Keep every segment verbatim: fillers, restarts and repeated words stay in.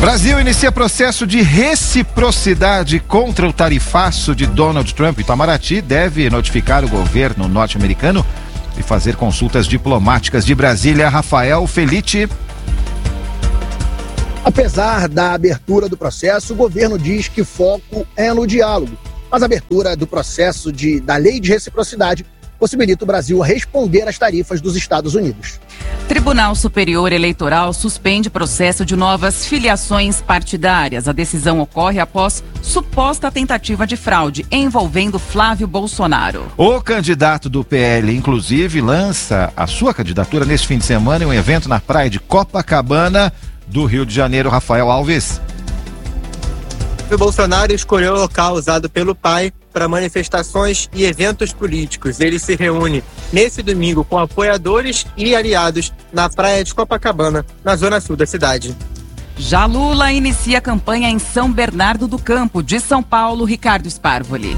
Brasil inicia processo de reciprocidade contra o tarifaço de Donald Trump. Itamaraty deve notificar o governo norte-americano e fazer consultas diplomáticas. De Brasília, Rafael Felitti. Apesar da abertura do processo, o governo diz que foco é no diálogo. Mas a abertura do processo de, da lei de reciprocidade possibilita o Brasil responder às tarifas dos Estados Unidos. Tribunal Superior Eleitoral suspende processo de novas filiações partidárias. A decisão ocorre após suposta tentativa de fraude envolvendo Flávio Bolsonaro. O candidato do P L, inclusive, lança a sua candidatura neste fim de semana em um evento na praia de Copacabana, do Rio de Janeiro. Rafael Alves. O Bolsonaro escolheu o local usado pelo pai para manifestações e eventos políticos. Ele se reúne nesse domingo com apoiadores e aliados na praia de Copacabana, na zona sul da cidade. Já Lula inicia a campanha em São Bernardo do Campo. De São Paulo, Ricardo Sparvoli.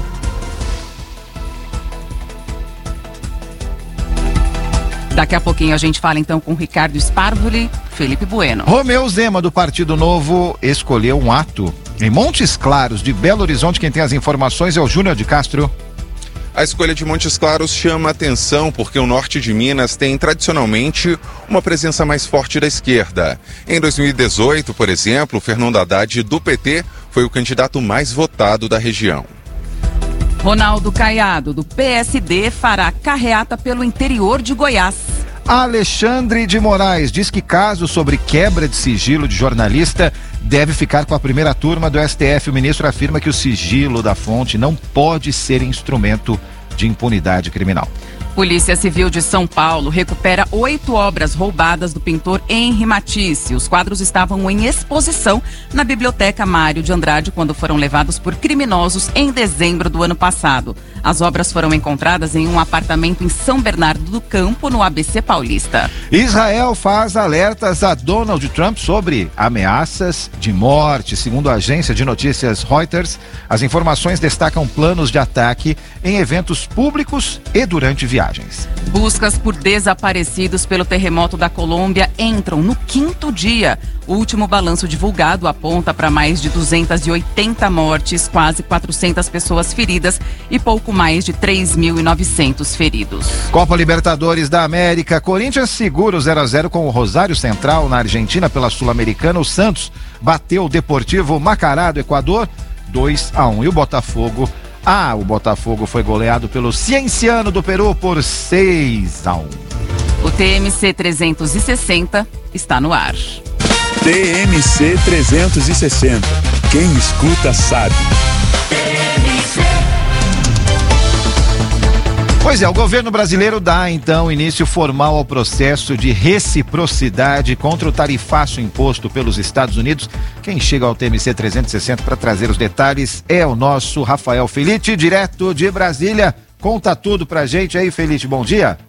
Daqui a pouquinho a gente fala então com Ricardo Sparvoli, Felipe Bueno. Romeu Zema, do Partido Novo, escolheu um ato em Montes Claros, de Belo Horizonte. Quem tem as informações é o Júnior de Castro. A escolha de Montes Claros chama atenção porque o norte de Minas tem tradicionalmente uma presença mais forte da esquerda. Em dois mil e dezoito, por exemplo, Fernando Haddad, do P T, foi o candidato mais votado da região. Ronaldo Caiado, do P S D, fará carreata pelo interior de Goiás. Alexandre de Moraes diz que caso sobre quebra de sigilo de jornalista deve ficar com a primeira turma do S T F. O ministro afirma que o sigilo da fonte não pode ser instrumento de impunidade criminal. Polícia Civil de São Paulo recupera oito obras roubadas do pintor Henri Matisse. Os quadros estavam em exposição na Biblioteca Mário de Andrade quando foram levados por criminosos em dezembro do ano passado. As obras foram encontradas em um apartamento em São Bernardo do Campo, no A B C Paulista. Israel faz alertas a Donald Trump sobre ameaças de morte. Segundo a agência de notícias Reuters, as informações destacam planos de ataque em eventos públicos e durante viagens. Buscas por desaparecidos pelo terremoto da Colômbia entram no quinto dia. O último balanço divulgado aponta para mais de duzentas e oitenta mortes, quase quatrocentas pessoas feridas e pouco mais de três mil e novecentos feridos. Copa Libertadores da América. Corinthians segura o zero a zero com o Rosário Central na Argentina pela Sul-Americana. O Santos bateu o Deportivo Macará do Equador dois a um. E o Botafogo Ah, o Botafogo foi goleado pelo Cienciano do Peru por seis a um. O T M C trezentos e sessenta está no ar. T M C trezentos e sessenta. Quem escuta sabe. Pois é, o governo brasileiro dá então início formal ao processo de reciprocidade contra o tarifaço imposto pelos Estados Unidos. Quem chega ao T M C trezentos e sessenta para trazer os detalhes é o nosso Rafael Felitti, direto de Brasília. Conta tudo pra gente aí, Felitti, bom dia.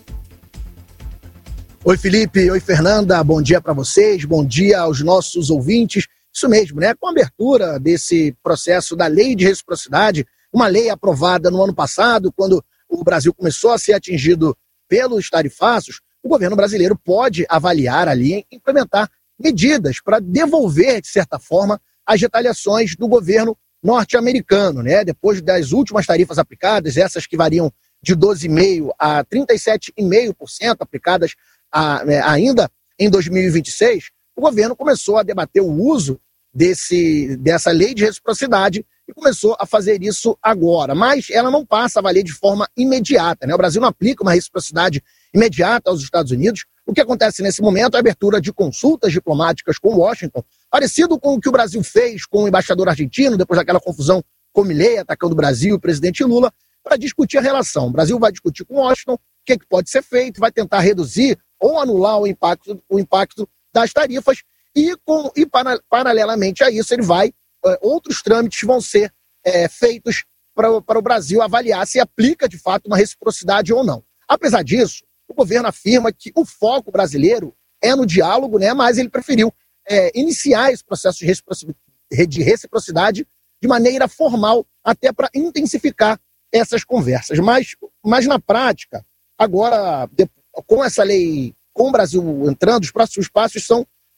Oi, Felipe, oi, Fernanda, bom dia para vocês, bom dia aos nossos ouvintes. Isso mesmo, né? Com a abertura desse processo da lei de reciprocidade, uma lei aprovada no ano passado, quando o Brasil começou a ser atingido pelos tarifaços, o governo brasileiro pode avaliar ali, implementar medidas para devolver, de certa forma, as retaliações do governo norte-americano, né? Depois das últimas tarifas aplicadas, essas que variam de doze vírgula cinco por cento a trinta e sete vírgula cinco por cento aplicadas a, né, ainda em dois mil e vinte e seis, o governo começou a debater o uso desse, dessa lei de reciprocidade e começou a fazer isso agora, mas ela não passa a valer de forma imediata, né? O Brasil não aplica uma reciprocidade imediata aos Estados Unidos. O que acontece nesse momento é a abertura de consultas diplomáticas com Washington, parecido com o que o Brasil fez com o embaixador argentino, depois daquela confusão com Milei, atacando o Brasil e o presidente Lula, para discutir a relação. O Brasil vai discutir com Washington o que, é que pode ser feito, vai tentar reduzir ou anular o impacto, o impacto das tarifas e, com, e para, paralelamente a isso, ele vai outros trâmites vão ser é, feitos para, para o Brasil avaliar se aplica de fato uma reciprocidade ou não. Apesar disso, o governo afirma que o foco brasileiro é no diálogo, né, mas ele preferiu é, iniciar esse processo de reciprocidade, de reciprocidade de maneira formal, até para intensificar essas conversas. Mas, mas na prática, agora, com essa lei, com o Brasil entrando, os próximos passos são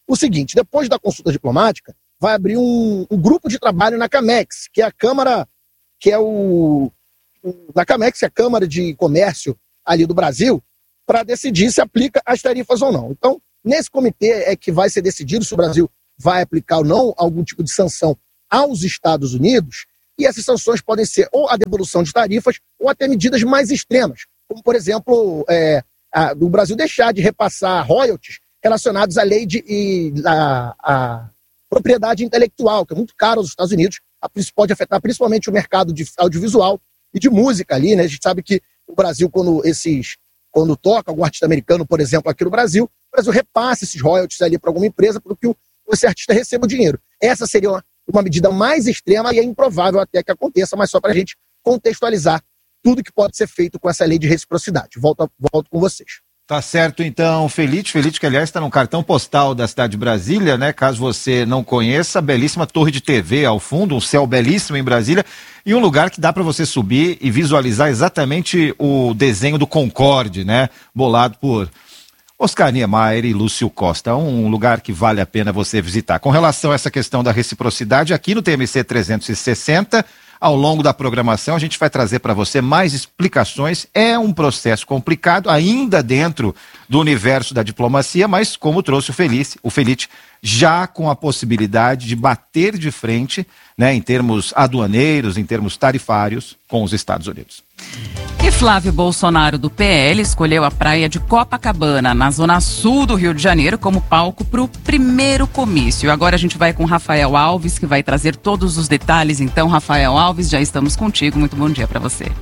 o seguinte: depois da consulta diplomática, vai abrir um, um grupo de trabalho na Camex, que é a Câmara, que é o... na Camex, que é a Câmara de Comércio ali do Brasil, para decidir se aplica as tarifas ou não. Então, nesse comitê é que vai ser decidido se o Brasil vai aplicar ou não algum tipo de sanção aos Estados Unidos, e essas sanções podem ser ou a devolução de tarifas ou até medidas mais extremas, como, por exemplo, é, a, do Brasil deixar de repassar royalties relacionados à lei de e, a, a propriedade intelectual, que é muito caro aos Estados Unidos, a, pode afetar principalmente o mercado de audiovisual e de música ali, né? A gente sabe que o Brasil, quando esses, quando toca algum artista americano, por exemplo, aqui no Brasil, o Brasil repassa esses royalties ali para alguma empresa para que o, esse artista receba o dinheiro. Essa seria uma, uma medida mais extrema e é improvável até que aconteça, mas só para a gente contextualizar tudo que pode ser feito com essa lei de reciprocidade. Volto, volto com vocês. Tá certo, então, Felite. Felite, que aliás está no cartão postal da cidade de Brasília, né? Caso você não conheça, a belíssima torre de T V ao fundo, um céu belíssimo em Brasília e um lugar que dá para você subir e visualizar exatamente o desenho do Concorde, né? Bolado por Oscar Niemeyer e Lúcio Costa. Um lugar que vale a pena você visitar. Com relação a essa questão da reciprocidade, aqui no T M C trezentos e sessenta, ao longo da programação, a gente vai trazer para você mais explicações. É um processo complicado, ainda dentro do universo da diplomacia, mas como trouxe o Felice, o Felite, já com a possibilidade de bater de frente, né, em termos aduaneiros, em termos tarifários, com os Estados Unidos. E Flávio Bolsonaro, do P L, escolheu a praia de Copacabana, na zona sul do Rio de Janeiro, como palco para o primeiro comício. Agora a gente vai com Rafael Alves, que vai trazer todos os detalhes. Então, Rafael Alves, já estamos contigo. Muito bom dia para você.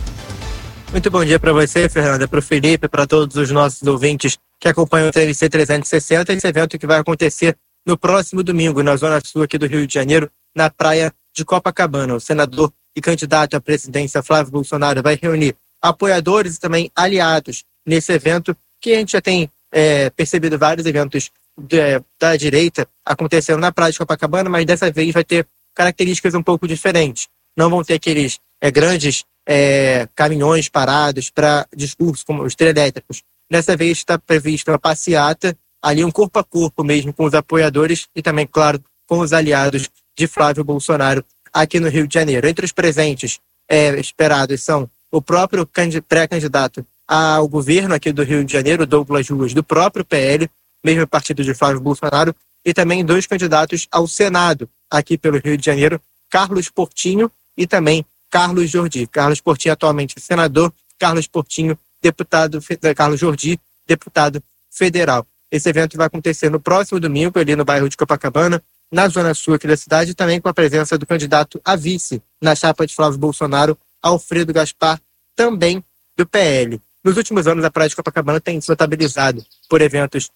Muito bom dia para você, Fernanda, para o Felipe, para todos os nossos ouvintes que acompanham o T M C trezentos e sessenta, esse evento que vai acontecer no próximo domingo, na zona sul aqui do Rio de Janeiro, na praia de Copacabana. O senador e candidato à presidência Flávio Bolsonaro vai reunir apoiadores e também aliados nesse evento, que a gente já tem é, percebido vários eventos de, da direita acontecendo na praia de Copacabana, mas dessa vez vai ter características um pouco diferentes. Não vão ter aqueles é, grandes é, caminhões parados para discursos como os trielétricos. Dessa vez está prevista uma passeata, ali um corpo a corpo mesmo com os apoiadores e também, claro, com os aliados de Flávio Bolsonaro aqui no Rio de Janeiro. Entre os presentes é, esperados são o próprio pré-candidato ao governo aqui do Rio de Janeiro, Douglas Ruas, do próprio P L, mesmo partido de Flávio Bolsonaro, e também dois candidatos ao Senado aqui pelo Rio de Janeiro, Carlos Portinho e também Carlos Jordi. Carlos Portinho atualmente senador, Carlos Portinho, deputado, Carlos Jordi, deputado federal. Esse evento vai acontecer no próximo domingo, ali no bairro de Copacabana, na zona sul aqui da cidade, também com a presença do candidato a vice na chapa de Flávio Bolsonaro, Alfredo Gaspar, também do P L. Nos últimos anos, a praia de Copacabana tem se notabilizado por eventos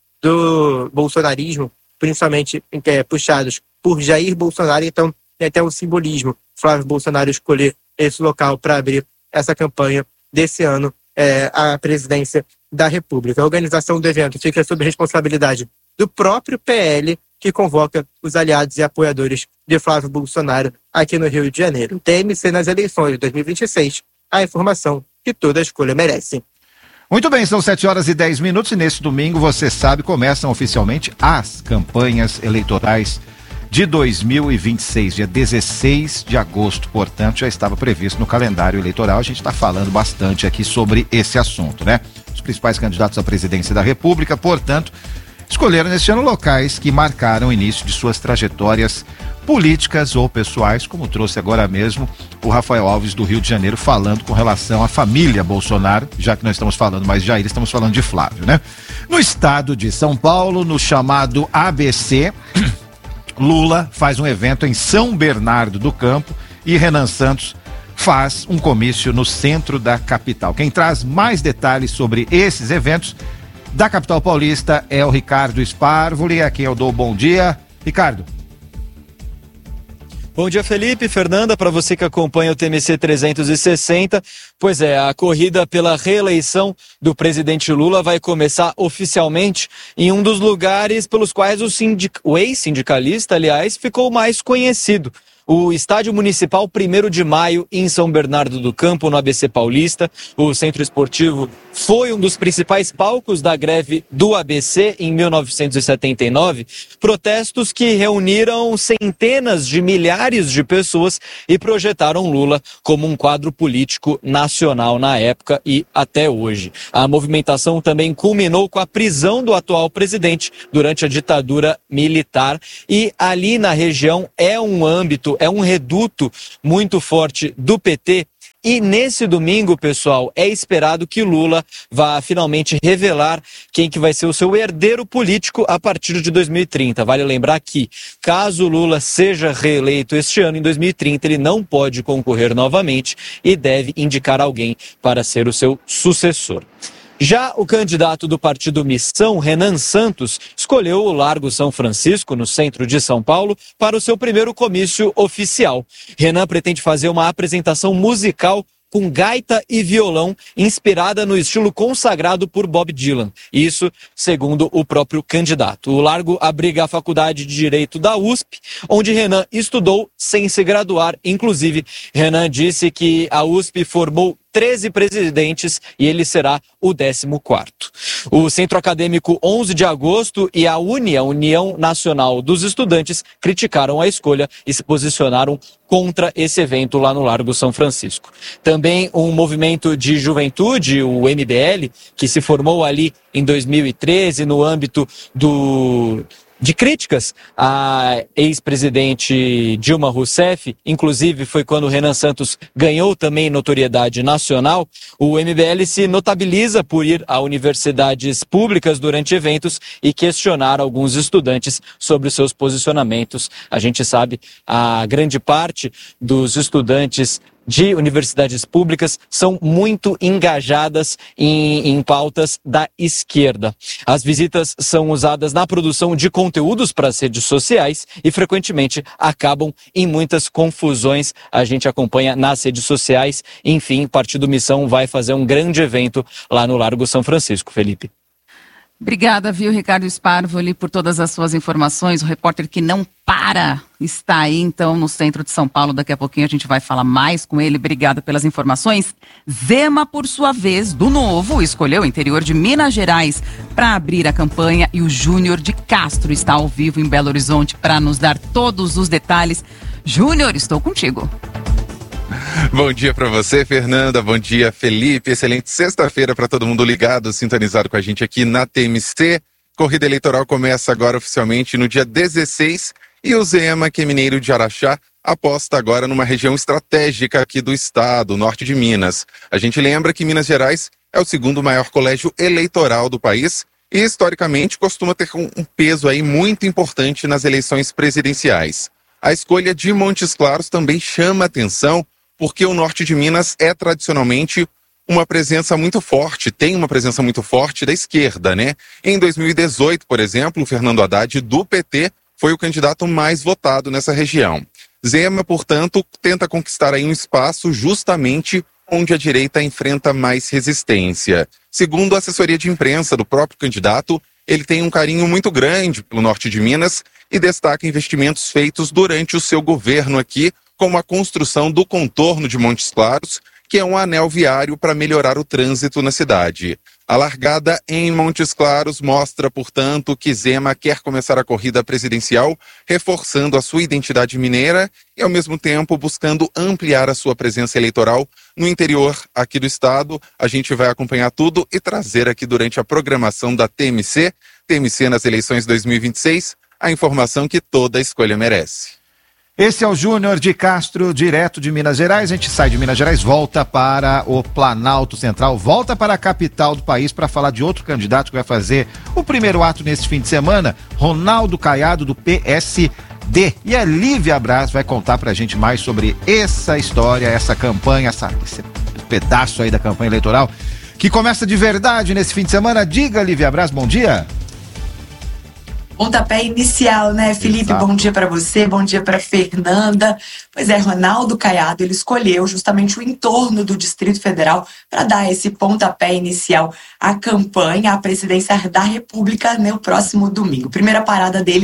do bolsonarismo, principalmente é, puxados por Jair Bolsonaro, então tem até um simbolismo Flávio Bolsonaro escolher esse local para abrir essa campanha desse ano é, à presidência da República. A organização do evento fica sob responsabilidade do próprio P L, que convoca os aliados e apoiadores de Flávio Bolsonaro aqui no Rio de Janeiro. T M C nas eleições de dois mil e vinte e seis, a informação que toda escolha merece. Muito bem, são sete horas e dez minutos e nesse domingo, você sabe, começam oficialmente as campanhas eleitorais de dois mil e vinte e seis, dia dezesseis de agosto, portanto, já estava previsto no calendário eleitoral. A gente está falando bastante aqui sobre esse assunto, né? Os principais candidatos à presidência da República, portanto, escolheram neste ano locais que marcaram o início de suas trajetórias políticas ou pessoais, como trouxe agora mesmo o Rafael Alves do Rio de Janeiro, falando com relação à família Bolsonaro, já que nós estamos falando mais de Jair, estamos falando de Flávio, né? No estado de São Paulo, no chamado A B C, Lula faz um evento em São Bernardo do Campo e Renan Santos faz um comício no centro da capital. Quem traz mais detalhes sobre esses eventos da capital paulista é o Ricardo Sparvoli, a quem eu dou bom dia. Ricardo. Bom dia, Felipe, Fernanda, para você que acompanha o T M C trezentos e sessenta. Pois é, a corrida pela reeleição do presidente Lula vai começar oficialmente em um dos lugares pelos quais o, sindic... o ex-sindicalista, aliás, ficou mais conhecido. o Estádio Municipal primeiro de maio, em São Bernardo do Campo, no A B C Paulista. O Centro Esportivo foi um dos principais palcos da greve do A B C em mil novecentos e setenta e nove. Protestos que reuniram centenas de milhares de pessoas e projetaram Lula como um quadro político nacional na época e até hoje. A movimentação também culminou com a prisão do atual presidente durante a ditadura militar, e ali na região é um âmbito, é um reduto muito forte do P T. E nesse domingo, pessoal, é esperado que Lula vá finalmente revelar quem que vai ser o seu herdeiro político a partir de dois mil e trinta. Vale lembrar que, caso Lula seja reeleito este ano, em dois mil e trinta, ele não pode concorrer novamente e deve indicar alguém para ser o seu sucessor. Já o candidato do partido Missão, Renan Santos, escolheu o Largo São Francisco, no centro de São Paulo, para o seu primeiro comício oficial. Renan pretende fazer uma apresentação musical com gaita e violão, inspirada no estilo consagrado por Bob Dylan. Isso segundo o próprio candidato. O Largo abriga a Faculdade de Direito da U S P, onde Renan estudou sem se graduar. Inclusive, Renan disse que a U S P formou treze presidentes e ele será o décimo quarto. O Centro Acadêmico onze de agosto e a UNE, a União Nacional dos Estudantes, criticaram a escolha e se posicionaram contra esse evento lá no Largo São Francisco. Também um movimento de juventude, o M B L, que se formou ali em dois mil e treze no âmbito do... de críticas à ex-presidente Dilma Rousseff, inclusive foi quando Renan Santos ganhou também notoriedade nacional. O M B L se notabiliza por ir a universidades públicas durante eventos e questionar alguns estudantes sobre os seus posicionamentos. A gente sabe, a grande parte dos estudantes de universidades públicas são muito engajadas em, em pautas da esquerda. As visitas são usadas na produção de conteúdos para as redes sociais e frequentemente acabam em muitas confusões. A gente acompanha nas redes sociais. Enfim, o Partido Missão vai fazer um grande evento lá no Largo São Francisco, Felipe. Obrigada, viu, Ricardo Sparvoli, por todas as suas informações. O repórter que não para está aí, então, no centro de São Paulo. Daqui a pouquinho a gente vai falar mais com ele. Obrigada pelas informações. Zema, por sua vez, do Novo, escolheu o interior de Minas Gerais para abrir a campanha e o Júnior de Castro está ao vivo em Belo Horizonte para nos dar todos os detalhes. Júnior, estou contigo. Bom dia para você, Fernanda. Bom dia, Felipe. Excelente sexta-feira para todo mundo ligado, sintonizado com a gente aqui na T M C. Corrida eleitoral começa agora oficialmente no dia dezesseis e o Zema, que é mineiro de Araxá, aposta agora numa região estratégica aqui do estado, norte de Minas. A gente lembra que Minas Gerais é o segundo maior colégio eleitoral do país e, historicamente, costuma ter um peso aí muito importante nas eleições presidenciais. A escolha de Montes Claros também chama atenção, porque o norte de Minas é tradicionalmente uma presença muito forte, tem uma presença muito forte da esquerda, né? Em dois mil e dezoito, por exemplo, o Fernando Haddad, do P T, foi o candidato mais votado nessa região. Zema, portanto, tenta conquistar aí um espaço justamente onde a direita enfrenta mais resistência. Segundo a assessoria de imprensa do próprio candidato, ele tem um carinho muito grande pelo norte de Minas e destaca investimentos feitos durante o seu governo aqui, como a construção do contorno de Montes Claros, que é um anel viário para melhorar o trânsito na cidade. A largada em Montes Claros mostra, portanto, que Zema quer começar a corrida presidencial, reforçando a sua identidade mineira e, ao mesmo tempo, buscando ampliar a sua presença eleitoral no interior aqui do estado. A gente vai acompanhar tudo e trazer aqui durante a programação da T M C, T M C nas eleições dois mil e vinte e seis, a informação que toda escolha merece. Esse é o Júnior de Castro, direto de Minas Gerais. A gente sai de Minas Gerais, volta para o Planalto Central, volta para a capital do país para falar de outro candidato que vai fazer o primeiro ato nesse fim de semana, Ronaldo Caiado, do P S D. E a Lívia Braz vai contar pra gente mais sobre essa história, essa campanha, essa, esse pedaço aí da campanha eleitoral, que começa de verdade nesse fim de semana. Diga, Lívia Braz, bom dia. Pontapé inicial, né, Felipe? Exato. Bom dia para você, bom dia para Fernanda. Pois é, Ronaldo Caiado, ele escolheu justamente o entorno do Distrito Federal para dar esse pontapé inicial à campanha à presidência da República no próximo domingo. Primeira parada dele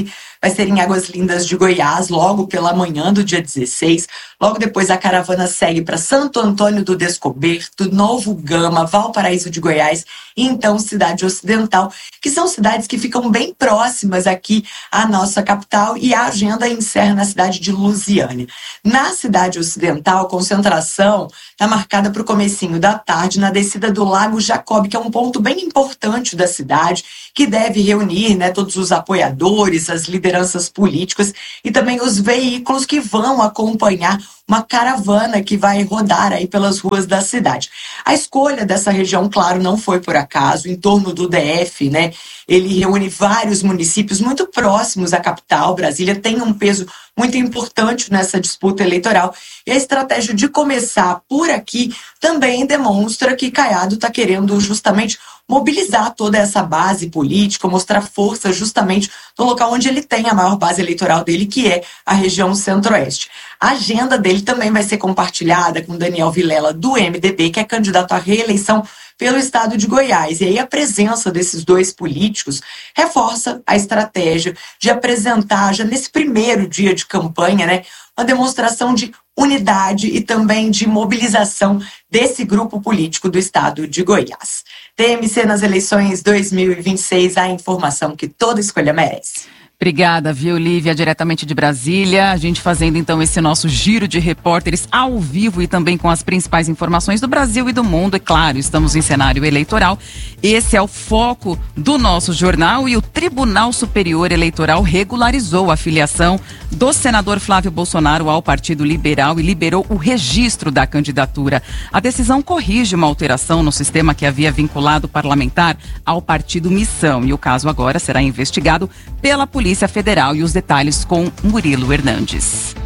vai ser em Águas Lindas de Goiás, logo pela manhã do dia dezesseis. Logo depois a caravana segue para Santo Antônio do Descoberto, Novo Gama, Valparaíso de Goiás e então Cidade Ocidental, que são cidades que ficam bem próximas aqui à nossa capital, e a agenda encerra na cidade de Lusiânia. Na Cidade Ocidental, a concentração está marcada para o comecinho da tarde na descida do Lago Jacob, que é um ponto bem importante da cidade, que deve reunir, né, todos os apoiadores, as lideranças políticas e também os veículos que vão acompanhar uma caravana que vai rodar aí pelas ruas da cidade. A escolha dessa região, claro, não foi por acaso. Em torno do D F, né, ele reúne vários municípios muito próximos à capital. Brasília tem um peso muito importante nessa disputa eleitoral. E a estratégia de começar por aqui também demonstra que Caiado está querendo justamente mobilizar toda essa base política, mostrar força justamente no local onde ele tem a maior base eleitoral dele, que é a região centro-oeste. A agenda dele também vai ser compartilhada com Daniel Vilela, do M D B, que é candidato à reeleição pelo estado de Goiás. E aí a presença desses dois políticos reforça a estratégia de apresentar, já nesse primeiro dia de campanha, né, uma demonstração de unidade e também de mobilização desse grupo político do estado de Goiás. T M C nas eleições dois mil e vinte e seis, a informação que toda escolha merece. Obrigada, viu, Lívia, diretamente de Brasília. A gente fazendo então esse nosso giro de repórteres ao vivo e também com as principais informações do Brasil e do mundo. É claro, estamos em cenário eleitoral. Esse é o foco do nosso jornal, e o Tribunal Superior Eleitoral regularizou a filiação do senador Flávio Bolsonaro ao Partido Liberal e liberou o registro da candidatura. A decisão corrige uma alteração no sistema que havia vinculado o parlamentar ao Partido Missão, e o caso agora será investigado pela Polícia Polícia Federal, e os detalhes com Murilo Hernandes.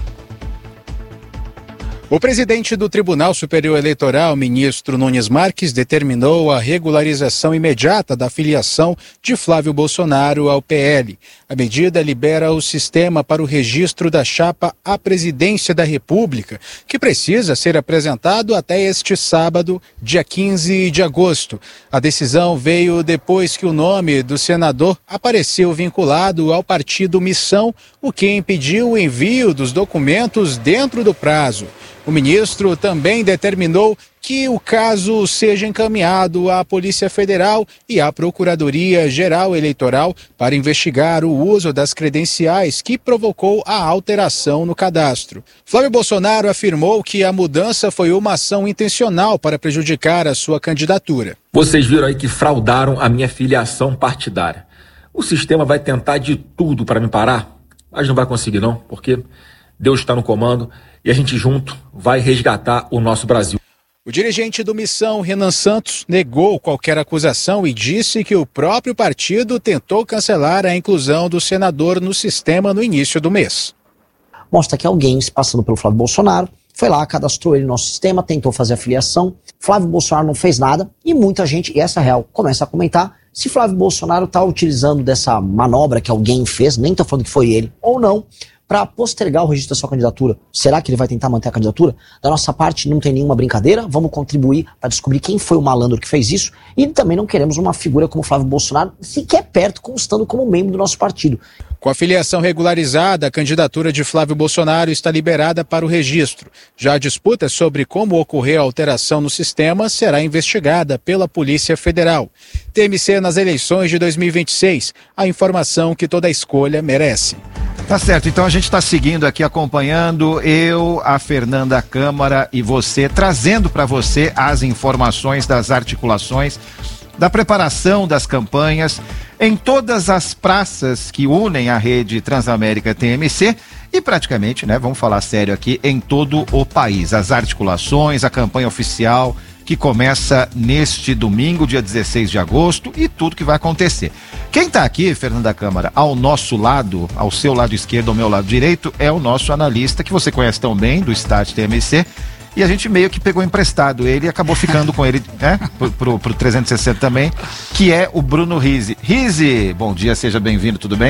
O presidente do Tribunal Superior Eleitoral, ministro Nunes Marques, determinou a regularização imediata da filiação de Flávio Bolsonaro ao P L. A medida libera o sistema para o registro da chapa à presidência da República, que precisa ser apresentado até este sábado, dia quinze de agosto. A decisão veio depois que o nome do senador apareceu vinculado ao Partido Missão, o que impediu o envio dos documentos dentro do prazo. O ministro também determinou que o caso seja encaminhado à Polícia Federal e à Procuradoria-Geral Eleitoral para investigar o uso das credenciais que provocou a alteração no cadastro. Flávio Bolsonaro afirmou que a mudança foi uma ação intencional para prejudicar a sua candidatura. Vocês viram aí que fraudaram a minha filiação partidária. O sistema vai tentar de tudo para me parar, mas não vai conseguir não, porque Deus está no comando e a gente junto vai resgatar o nosso Brasil. O dirigente do Missão, Renan Santos, negou qualquer acusação e disse que o próprio partido tentou cancelar a inclusão do senador no sistema no início do mês. Mostra que alguém, se passando pelo Flávio Bolsonaro, foi lá, cadastrou ele no nosso sistema, tentou fazer a filiação. Flávio Bolsonaro não fez nada e muita gente, e essa é real, começa a comentar se Flávio Bolsonaro está utilizando dessa manobra que alguém fez, nem estou falando que foi ele, ou não, para postergar o registro da sua candidatura. Será que ele vai tentar manter a candidatura? Da nossa parte, não tem nenhuma brincadeira. Vamos contribuir para descobrir quem foi o malandro que fez isso. E também não queremos uma figura como Flávio Bolsonaro sequer perto, constando como membro do nosso partido. Com a filiação regularizada, a candidatura de Flávio Bolsonaro está liberada para o registro. Já a disputa sobre como ocorreu a alteração no sistema será investigada pela Polícia Federal. T M C nas eleições de dois mil e vinte e seis. A informação que toda escolha merece. Tá certo, então a gente está seguindo aqui, acompanhando, eu, a Fernanda Câmara e você, trazendo para você as informações das articulações, da preparação das campanhas em todas as praças que unem a rede Transamérica T M C e praticamente, né, vamos falar sério aqui, em todo o país. As articulações, a campanha oficial que começa neste domingo, dia dezesseis de agosto, e tudo que vai acontecer. Quem está aqui, Fernanda Câmara, ao nosso lado, ao seu lado esquerdo, ao meu lado direito, é o nosso analista, que você conhece tão bem, do Start T M C, e a gente meio que pegou emprestado ele e acabou ficando com ele, né, pro, pro, pro trezentos e sessenta também, que é o Bruno Rizzi. Rizzi, bom dia, seja bem-vindo, tudo bem?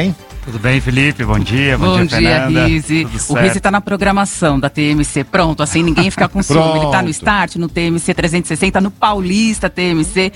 Tudo bem, Felipe? Bom dia, bom, bom dia, dia, Fernanda. Rizzi. O Rizzi tá na programação da T M C, pronto, assim ninguém fica com ciúme. Ele tá no Start, no T M C trezentos e sessenta, no Paulista T M C.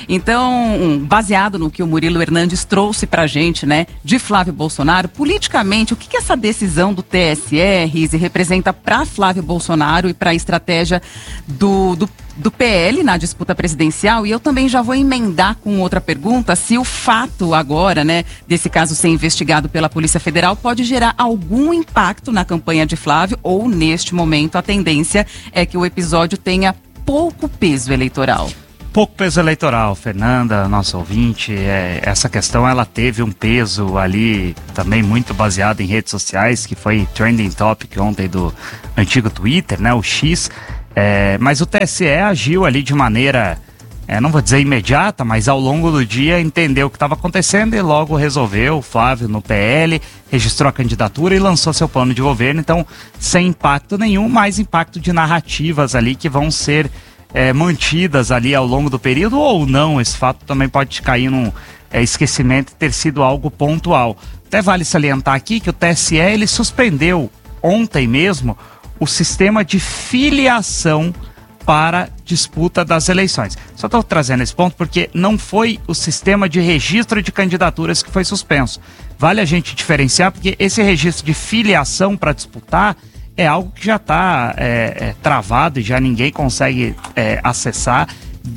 Então, baseado no que o Murilo Hernandes trouxe pra gente, né, de Flávio Bolsonaro, politicamente, o que que essa decisão do T S E, Rizzi, representa pra Flávio Bolsonaro e pra estratégia do, do do P L na disputa presidencial? E eu também já vou emendar com outra pergunta, se o fato agora, né, desse caso ser investigado pela Polícia Federal pode gerar algum impacto na campanha de Flávio, ou neste momento a tendência é que o episódio tenha pouco peso eleitoral. Pouco peso eleitoral, Fernanda, nosso ouvinte, é, essa questão ela teve um peso ali também muito baseado em redes sociais, que foi trending topic ontem do antigo Twitter, né, o X. É, mas o T S E agiu ali de maneira, é, não vou dizer imediata, mas ao longo do dia entendeu o que estava acontecendo e logo resolveu. O Flávio no P L registrou a candidatura e lançou seu plano de governo, então sem impacto nenhum, mais impacto de narrativas ali que vão ser é, mantidas ali ao longo do período ou não. Esse fato também pode cair num é, esquecimento e ter sido algo pontual. Até vale salientar aqui que o T S E ele suspendeu ontem mesmo o sistema de filiação para disputa das eleições. Só estou trazendo esse ponto porque não foi o sistema de registro de candidaturas que foi suspenso. Vale a gente diferenciar porque esse registro de filiação para disputar é algo que já está é, é, travado e já ninguém consegue é, acessar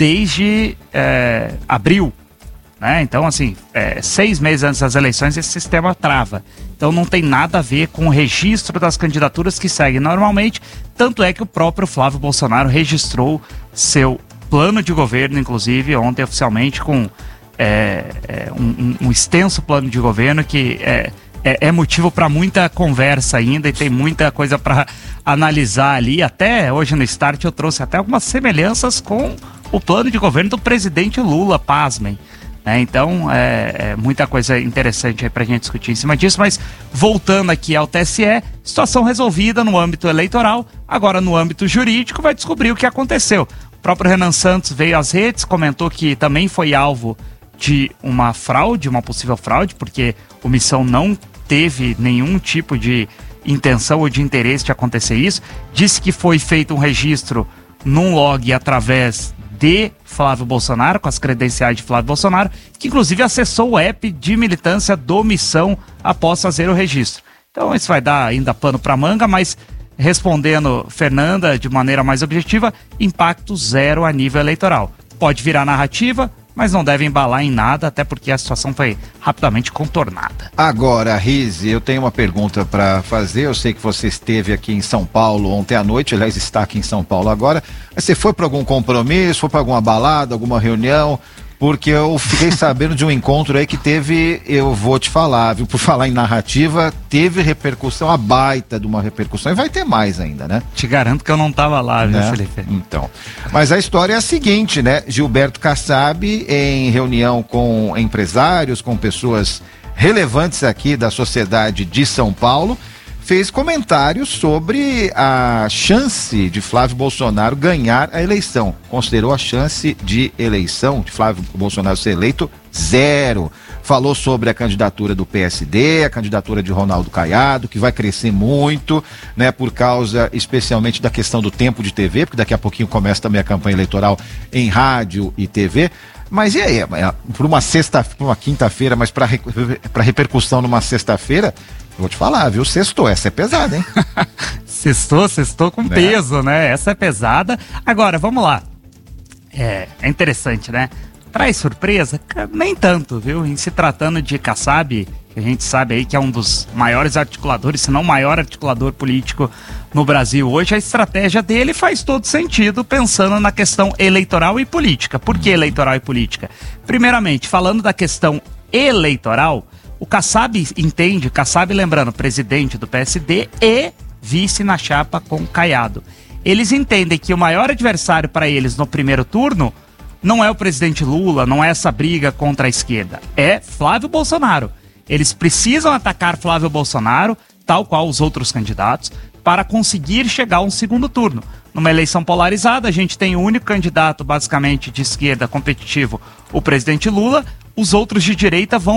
desde é, abril. Né? Então, assim, é, seis meses antes das eleições esse sistema trava. Então não tem nada a ver com o registro das candidaturas que seguem normalmente, tanto é que o próprio Flávio Bolsonaro registrou seu plano de governo, inclusive ontem oficialmente, com é, é, um, um extenso plano de governo que é, é, é motivo para muita conversa ainda e tem muita coisa para analisar ali. Até hoje no Start eu trouxe até algumas semelhanças com o plano de governo do presidente Lula, pasmem. É, então, é, é muita coisa interessante aí pra gente discutir em cima disso, mas voltando aqui ao T S E, situação resolvida no âmbito eleitoral, agora no âmbito jurídico vai descobrir o que aconteceu. O próprio Renan Santos veio às redes, comentou que também foi alvo de uma fraude, uma possível fraude, porque o Missão não teve nenhum tipo de intenção ou de interesse de acontecer isso, disse que foi feito um registro num log através de Flávio Bolsonaro, com as credenciais de Flávio Bolsonaro, que inclusive acessou o app de militância do Missão após fazer o registro. Então isso vai dar ainda pano para manga, mas respondendo Fernanda de maneira mais objetiva, impacto zero a nível eleitoral. Pode virar narrativa, mas não deve embalar em nada, até porque a situação foi rapidamente contornada. Agora, Rizzi, eu tenho uma pergunta para fazer. Eu sei que você esteve aqui em São Paulo ontem à noite, aliás, está aqui em São Paulo agora. Mas você foi para algum compromisso, foi para alguma balada, alguma reunião? Porque eu fiquei sabendo de um encontro aí que teve, eu vou te falar, viu? Por falar em narrativa, teve repercussão, a baita de uma repercussão, e vai ter mais ainda, né? Te garanto que eu não estava lá, viu, né? Felipe? Então, mas a história é a seguinte, né? Gilberto Kassab, em reunião com empresários, com pessoas relevantes aqui da sociedade de São Paulo, fez comentários sobre a chance de Flávio Bolsonaro ganhar a eleição. Considerou a chance de eleição de Flávio Bolsonaro ser eleito zero. Falou sobre a candidatura do P S D, a candidatura de Ronaldo Caiado, que vai crescer muito, né, por causa especialmente da questão do tempo de T V, porque daqui a pouquinho começa também a campanha eleitoral em rádio e T V. Mas e aí, por uma sexta, por uma quinta-feira, mas para para repercussão numa sexta-feira, vou te falar, viu? Sextou, essa é pesada, hein? Sextou, sextou com né? peso, né? Essa é pesada. Agora, vamos lá. É, é interessante, né? Traz surpresa? Nem tanto, viu? Em se tratando de Kassab, que a gente sabe aí que é um dos maiores articuladores, se não o maior articulador político no Brasil hoje, a estratégia dele faz todo sentido pensando na questão eleitoral e política. Por que eleitoral e política? Primeiramente, falando da questão eleitoral, o Kassab entende, Kassab, lembrando, presidente do P S D e vice na chapa com Caiado. Eles entendem que o maior adversário para eles no primeiro turno não é o presidente Lula, não é essa briga contra a esquerda, é Flávio Bolsonaro. Eles precisam atacar Flávio Bolsonaro, tal qual os outros candidatos, para conseguir chegar a um segundo turno. Numa eleição polarizada, a gente tem o único candidato, basicamente, de esquerda competitivo, o presidente Lula. Os outros de direita vão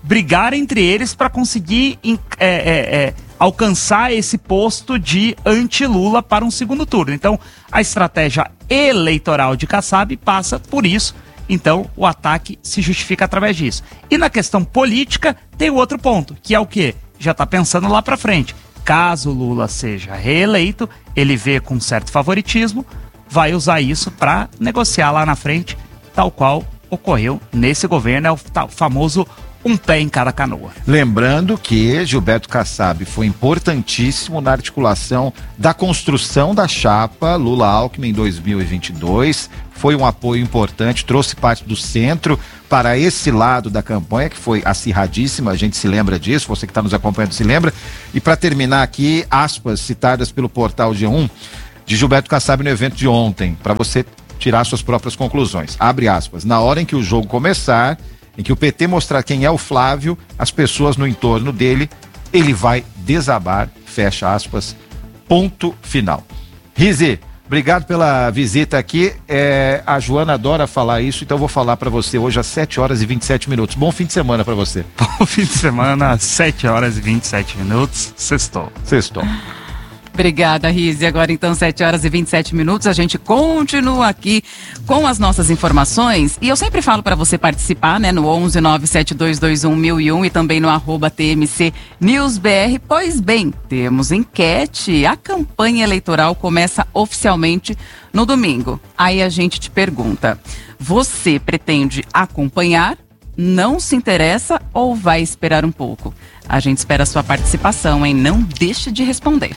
brigar entre eles para conseguir é, é, é, alcançar esse posto de anti-Lula para um segundo turno. Então, a estratégia eleitoral de Kassab passa por isso. Então, o ataque se justifica através disso. E na questão política, tem o outro ponto, que é o quê? Já está pensando lá para frente. Caso Lula seja reeleito, ele vê com certo favoritismo, vai usar isso para negociar lá na frente, tal qual ocorreu nesse governo, é o tal famoso um pé em cada canoa. Lembrando que Gilberto Kassab foi importantíssimo na articulação da construção da chapa Lula-Alckmin em dois mil e vinte e dois, foi um apoio importante, trouxe parte do centro para esse lado da campanha, que foi acirradíssima, a gente se lembra disso, você que está nos acompanhando se lembra. E para terminar aqui, aspas citadas pelo portal G um, de Gilberto Kassab no evento de ontem, para você tirar suas próprias conclusões. Abre aspas, na hora em que o jogo começar, em que o P T mostrar quem é o Flávio, as pessoas no entorno dele, ele vai desabar, fecha aspas, ponto final. Rizi, obrigado pela visita aqui, é, a Joana adora falar isso, então eu vou falar para você hoje às sete horas e vinte e sete minutos. Bom fim de semana para você. Bom fim de semana, às sete horas e vinte e sete minutos, sextou. Sextou. Obrigada, Rizi. Agora então sete horas e vinte e sete minutos, a gente continua aqui com as nossas informações e eu sempre falo para você participar, né, no onze nove sete dois dois um mil e um e também no arroba T M C News B R. Pois bem, temos enquete, a campanha eleitoral começa oficialmente no domingo. Aí a gente te pergunta, você pretende acompanhar, não se interessa ou vai esperar um pouco? A gente espera a sua participação, hein? Não deixe de responder.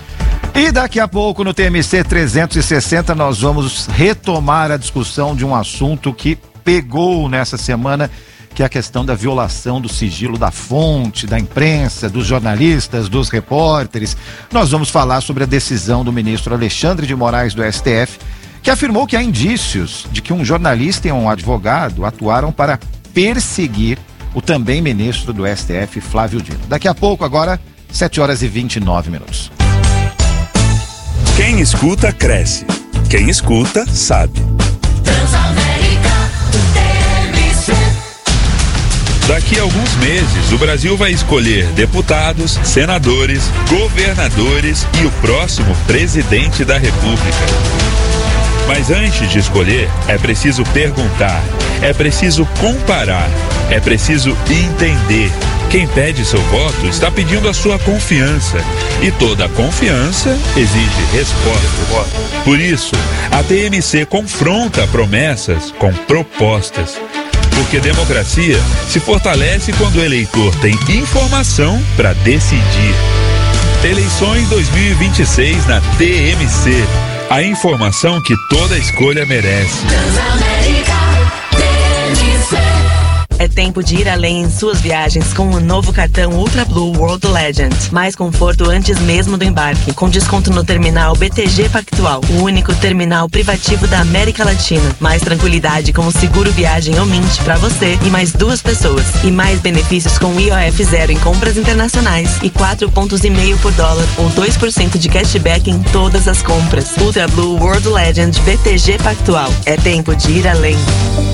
E daqui a pouco no T M C trezentos e sessenta nós vamos retomar a discussão de um assunto que pegou nessa semana, que é a questão da violação do sigilo da fonte, da imprensa, dos jornalistas, dos repórteres. Nós vamos falar sobre a decisão do ministro Alexandre de Moraes do S T F, que afirmou que há indícios de que um jornalista e um advogado atuaram para perseguir o também ministro do S T F, Flávio Dino. Daqui a pouco, agora, sete horas e vinte e nove minutos. Quem escuta, cresce. Quem escuta, sabe. Daqui a alguns meses, o Brasil vai escolher deputados, senadores, governadores e o próximo presidente da República. Mas antes de escolher, é preciso perguntar, é preciso comparar, é preciso entender. Quem pede seu voto está pedindo a sua confiança. E toda confiança exige resposta. Por isso, a T M C confronta promessas com propostas. Porque democracia se fortalece quando o eleitor tem informação para decidir. Eleições dois mil e vinte e seis na T M C. A informação que toda escolha merece. É tempo de ir além em suas viagens com o novo cartão Ultra Blue World Legend. Mais conforto antes mesmo do embarque, com desconto no terminal B T G Pactual, o único terminal privativo da América Latina. Mais tranquilidade com o seguro viagem ou Mint para você e mais duas pessoas. E mais benefícios com I O F zero em compras internacionais e quatro pontos e meio por dólar ou dois por cento de cashback em todas as compras. Ultra Blue World Legend B T G Pactual. É tempo de ir além.